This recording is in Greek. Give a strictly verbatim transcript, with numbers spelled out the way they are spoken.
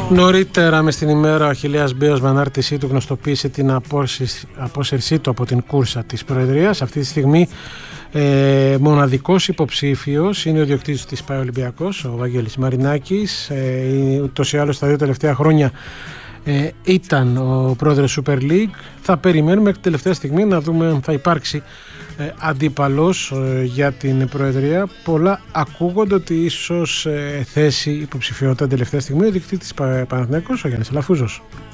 Νωρίτερα μες την ημέρα ο Αχιλλέας Μπέος με ανάρτησή του γνωστοποίησε την απόσυρσή του από την κούρσα της Προεδρίας. Αυτή τη στιγμή ε, μοναδικός υποψήφιος είναι ο διοκτήτης της ΠΑΕ Ολυμπιακός, ο Βαγγέλης Μαρινάκης. Ε, ούτως ή άλλως στα δύο τελευταία χρόνια ε, ήταν ο πρόεδρος Super League. Θα περιμένουμε μέχρι την τελευταία στιγμή να δούμε αν θα υπάρξει ε, αντίπαλος ε, για την Προεδρία. Πολλά ακούγονται ότι ίσως ε, θέσει υποψηφιότητα τελευταία στιγμή ο διοκτήτης Παναθηναϊκός, ο Γιάννης Αλαφούζος.